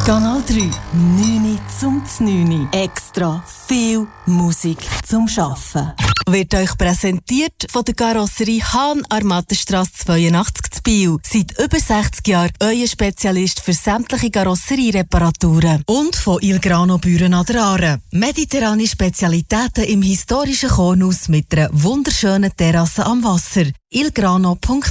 Kanal 3, 9 zum 9. Extra viel Musik zum Schaffen. Wird euch präsentiert von der Karosserie Hahn Armatenstrasse 82 zu Biel. Seit über 60 Jahren euer Spezialist für sämtliche Karosseriereparaturen. Und von Il Grano Büren an der Aare. Mediterrane Spezialitäten im historischen Kornhaus mit einer wunderschönen Terrasse am Wasser. ilgrano.ch